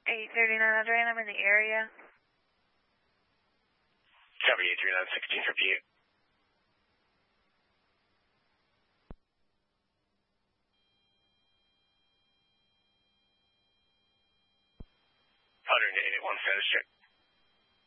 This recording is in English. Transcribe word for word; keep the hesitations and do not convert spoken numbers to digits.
eight thirty-nine Adrian, I'm in the area. Copy eight three nine, sixteen fifty-eight. one hundred eighty-one, status check.